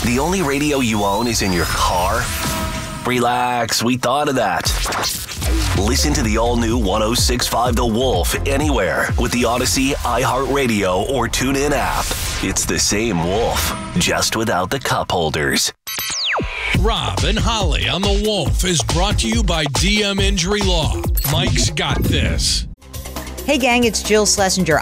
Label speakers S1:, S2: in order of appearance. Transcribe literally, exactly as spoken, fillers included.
S1: The only radio you own is in your car? Relax, we thought of that. Listen to the all-new one oh six point five The Wolf anywhere with the Odyssey, iHeartRadio, or TuneIn app. It's the same Wolf, just without the cup holders.
S2: Rob and Holly on The Wolf is brought to you by D M Injury Law. Mike's got this.
S3: Hey gang, it's Jill Schlesinger.